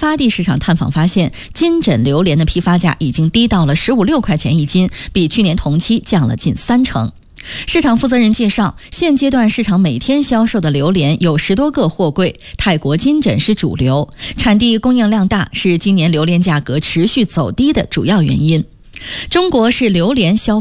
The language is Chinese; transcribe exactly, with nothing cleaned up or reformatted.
发地市场探访发现，金枕榴莲的批发价已经低到了十五六块钱一斤，比去年同期降了近三成。市场负责人介绍，现阶段市场每天销售的榴莲有十多个货柜，泰国金枕是主流，产地供应量大是今年榴莲价格持续走低的主要原因。中国是榴莲消